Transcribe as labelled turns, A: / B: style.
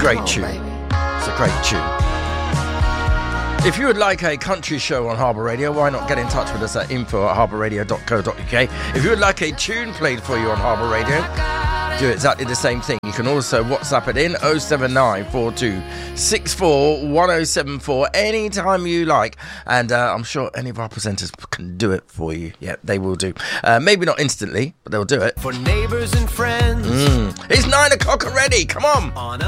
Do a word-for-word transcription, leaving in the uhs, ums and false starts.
A: great tune. It's a great tune. If you would like a country show on Harbour Radio, why not get in touch with us at info at harbour radio dot co dot uk. If you would like a tune played for you on Harbour Radio, do exactly the same thing. You can also WhatsApp it in oh seven nine four two six four one oh seven four anytime you like. And uh, I'm sure any of our presenters can do it for you. Yeah, they will do. Uh, maybe not instantly, but they'll do it.
B: For neighbours and friends.
A: Mm. It's nine o'clock already. Come on.
B: on